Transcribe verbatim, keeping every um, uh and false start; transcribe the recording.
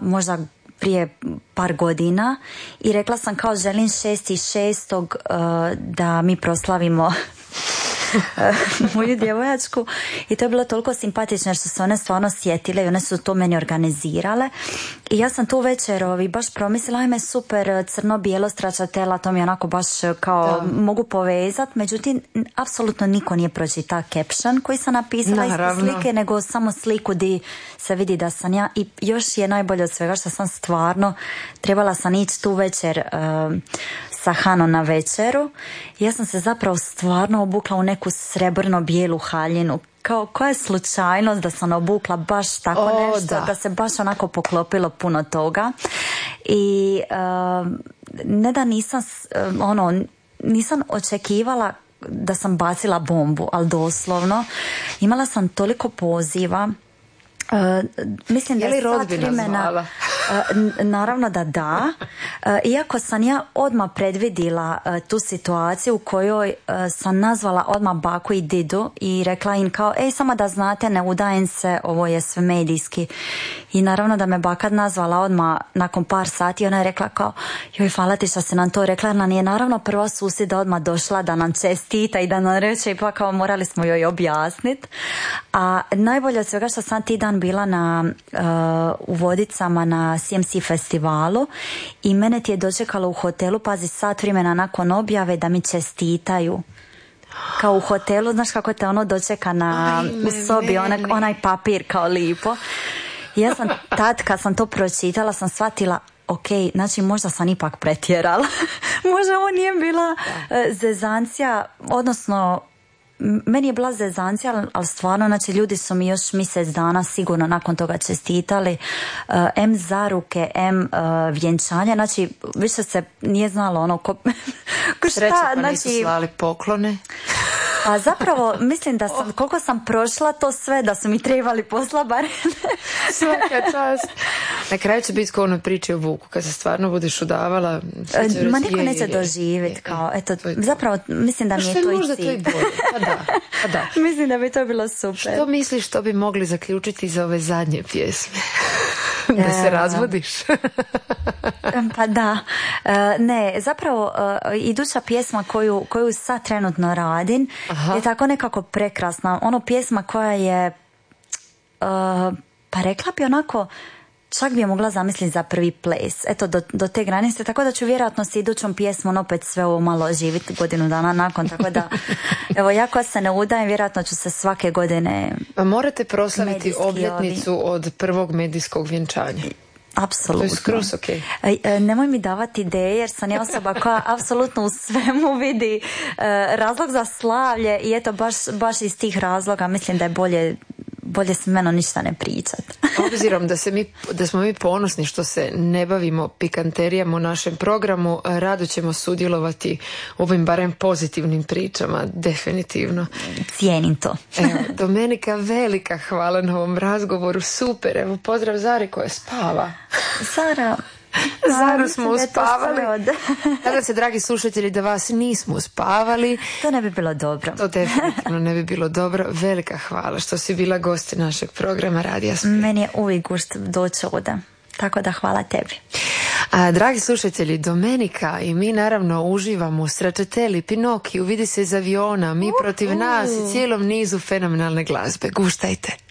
možda prije par godina i rekla sam kao želim šesti šestog uh, da mi proslavimo moju djevojačku i to je bilo toliko simpatično jer su se one stvarno sjetile i one su to meni organizirale i ja sam tu večer ovi, baš promislila ajme super crno-bijelo stračatela, to mi onako baš kao da. Mogu povezat, međutim apsolutno niko nije pročitao caption koji sam napisala ispod slike, nego samo sliku di se vidi da sam ja i još je najbolje od svega što sam stvarno trebala sam ići tu večer uh, sa Hanom na večeru. Ja sam se zapravo stvarno obukla u neku srebrno-bijelu haljinu. Kao koja je slučajnost da sam obukla baš tako o, nešto, da. da se baš onako poklopilo puno toga. I uh, ne da nisam, uh, ono, nisam očekivala da sam bacila bombu, ali doslovno imala sam toliko poziva. Uh, mislim da je sat vremena uh, naravno da da uh, iako sam ja odmah predvidila uh, tu situaciju u kojoj uh, sam nazvala odmah baku i didu i rekla im kao ej samo da znate ne udajem se, ovo je sve medijski i naravno da me baka nazvala odmah nakon par sati, ona je rekla kao joj hvala ti što se nam to rekla, nam je naravno prva susjeda odmah došla da nam čestita i da nam reče i pa kao morali smo joj objasniti, a najbolje od svega što sam ti dan bila na, uh, u Vodicama na C M C festivalu i mene ti je dočekalo u hotelu, pazi sat vremena nakon objave da mi čestitaju. Kao u hotelu, znaš kako te ono dočeka na, Aj, ne, u sobi, onaj, onaj papir kao lipo. I ja sam tad kad sam to pročitala sam shvatila ok, znači možda sam ipak pretjerala. Možda ovo nije bila uh, zezancija, odnosno meni je bila zezancija, ali stvarno, znači ljudi su mi još mjesec dana sigurno nakon toga čestitali, uh, em zaruke, em uh, vjenčanja, znači više se nije znalo ono ko, ko šta, sreće pa znači, nisu slali poklone. A zapravo mislim da sam, koliko sam prošla to sve, da su mi trebali posla barem. Svaka čast. Na kraju će biti kao ono priče o Vuku, kad se stvarno budeš udavala. Ma niko neće doživjeti kao, eto, zapravo mislim da mi je to i cilj. Možda to i bolje, pa da, pa da. Mislim da bi to bilo super. Što misliš što bi mogli zaključiti za ove zadnje pjesme? Da se razvodiš? Pa da. Ne, zapravo iduća pjesma koju, koju sad trenutno radim Aha. je tako nekako prekrasna. Ono pjesma koja je pa rekla bi onako čak bi je mogla zamisliti za prvi ples. Eto, do, do te granice, tako da ću vjerojatno s idućom pjesmom opet sve ovo malo živjeti godinu dana nakon, tako da evo, ja koja se ne udajem, vjerojatno ću se svake godine A morate proslaviti obljetnicu ovi. od prvog medijskog vjenčanja. Apsolutno. To je skroz ok. Nemoj mi davati ideje jer sam ja osoba koja apsolutno u svemu vidi razlog za slavlje i eto baš, baš iz tih razloga mislim da je bolje bolje s menom ništa ne pričat. Obzirom da, se mi, da smo mi ponosni što se ne bavimo pikanterijama u našem programu, rado ćemo sudjelovati u ovim barem pozitivnim pričama, definitivno. Cijenim to. Evo, Domenika, velika hvala na ovom razgovoru, super, evo pozdrav Zari koja spava. Sara... Zaru smo uspavali. Tada se, dragi slušatelji, da vas nismo uspavali. To ne bi bilo dobro. To definitivno ne bi bilo dobro. Velika hvala što si bila gost našeg programa Radija Split. Meni je uvijek gušt doći ovdje. Tako da hvala tebi. A, dragi slušatelji, Domenika i mi naravno uživamo u Stracciatelli, Pinokiju, Vidi se iz aviona, Mi protiv nas i cijelom nizu fenomenalne glazbe. Guštajte.